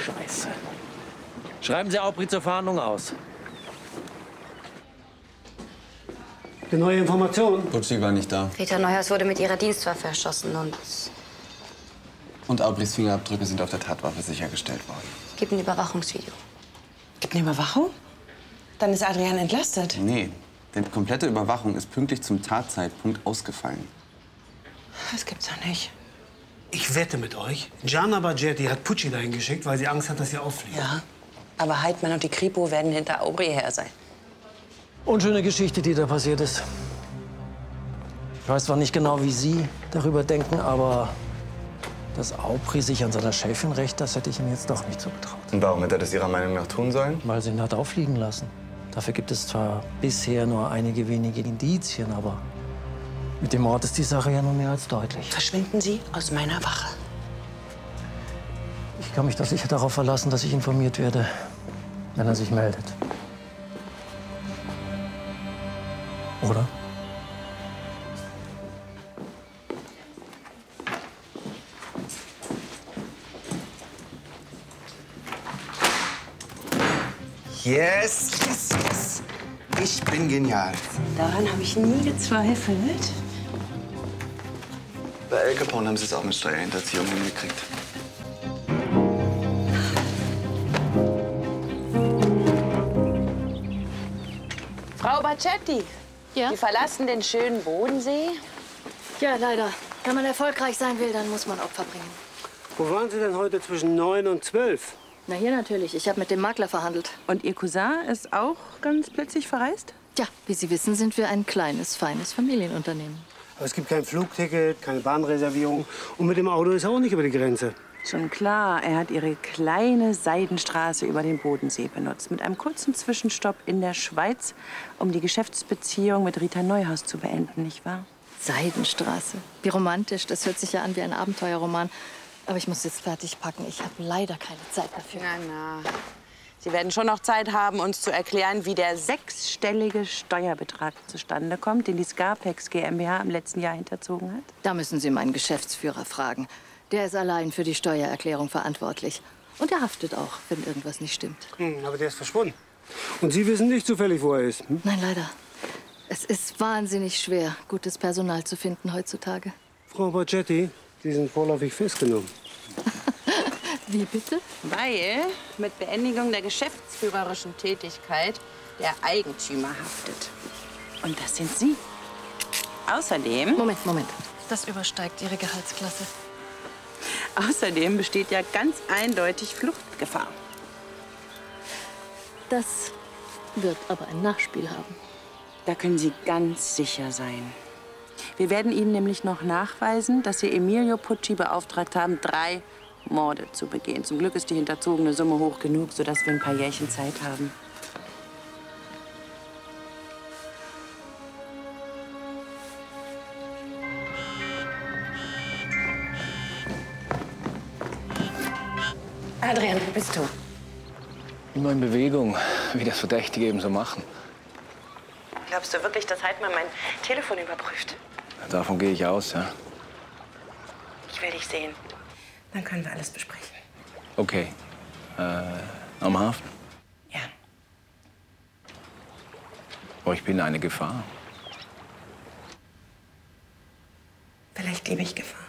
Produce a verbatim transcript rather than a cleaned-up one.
Scheiße. Schreiben Sie Aubry zur Fahndung aus. Die neue Information? Pucci war nicht da. Rita Neuhaus wurde mit ihrer Dienstwaffe erschossen und Und Aubrys Fingerabdrücke sind auf der Tatwaffe sichergestellt worden. es gibt ein Überwachungsvideo. Gibt eine Überwachung? Dann ist Adrian entlastet. Nee, denn die komplette Überwachung ist pünktlich zum Tatzeitpunkt ausgefallen. Das gibt's doch nicht. Ich wette mit euch, Gianna Baggetti hat Pucci dahin geschickt, weil sie Angst hat, dass sie auffliegt. Ja, aber Heidmann und die Kripo werden hinter Aubry her sein. Unschöne Geschichte, die da passiert ist. Ich weiß zwar nicht genau, wie Sie darüber denken, aber dass Aubry sich an seiner Chefin rächt, das hätte ich ihm jetzt doch nicht zugetraut. Und warum hätte er das Ihrer Meinung nach tun sollen? Weil sie ihn hat auffliegen lassen. Dafür gibt es zwar bisher nur einige wenige Indizien, aber mit dem Mord ist die Sache ja nun mehr als deutlich. Verschwinden Sie aus meiner Wache. Ich kann mich doch sicher darauf verlassen, dass ich informiert werde, wenn er sich meldet. Oder? Yes, yes, yes. Ich bin genial. Daran habe ich nie gezweifelt. Bei Al Capone haben sie es auch mit Steuerhinterziehung hingekriegt. Frau Baggetti, Ja? Sie verlassen den schönen Bodensee? Ja, leider. Wenn man erfolgreich sein will, dann muss man Opfer bringen. Wo waren Sie denn heute zwischen neun und zwölf? Na, hier natürlich. Ich habe mit dem Makler verhandelt. Und Ihr Cousin ist auch ganz plötzlich verreist? Tja, wie Sie wissen, sind wir ein kleines, feines Familienunternehmen. Aber es gibt kein Flugticket, keine Bahnreservierung. Und mit dem Auto ist er auch nicht über die Grenze. Schon klar, er hat Ihre kleine Seidenstraße über den Bodensee benutzt. Mit einem kurzen Zwischenstopp in der Schweiz, um die Geschäftsbeziehung mit Rita Neuhaus zu beenden, nicht wahr? Seidenstraße. Wie romantisch. Das hört sich ja an wie ein Abenteuerroman. Aber ich muss jetzt fertig packen. Ich habe leider keine Zeit dafür. Na, na. Sie werden schon noch Zeit haben, uns zu erklären, wie der sechsstellige Steuerbetrag zustande kommt, den die Scarpex GmbH im letzten Jahr hinterzogen hat. Da müssen Sie meinen Geschäftsführer fragen. Der ist allein für die Steuererklärung verantwortlich. Und er haftet auch, wenn irgendwas nicht stimmt. Hm, aber der ist verschwunden. Und Sie wissen nicht zufällig, wo er ist. Hm? Nein, leider. Es ist wahnsinnig schwer, gutes Personal zu finden heutzutage. Frau Baggetti, Sie sind vorläufig festgenommen. Wie bitte? Weil mit Beendigung der geschäftsführerischen Tätigkeit der Eigentümer haftet. Und das sind Sie. Außerdem... Moment, Moment. Das übersteigt Ihre Gehaltsklasse. Außerdem besteht ja ganz eindeutig Fluchtgefahr. Das wird aber ein Nachspiel haben. Da können Sie ganz sicher sein. Wir werden Ihnen nämlich noch nachweisen, dass Sie Emilio Pucci beauftragt haben, drei Morde zu begehen. Zum Glück ist die hinterzogene Summe hoch genug, sodass wir ein paar Jährchen Zeit haben. Adrian, wo bist du? Immer in Bewegung, wie das Verdächtige eben so machen. Glaubst du wirklich, dass Heidmann mein Telefon überprüft? Davon gehe ich aus, ja. Ich will dich sehen. Dann können wir alles besprechen. Okay. Äh, am Hafen? Ja. Oh, ich bin eine Gefahr. Vielleicht liebe ich Gefahr.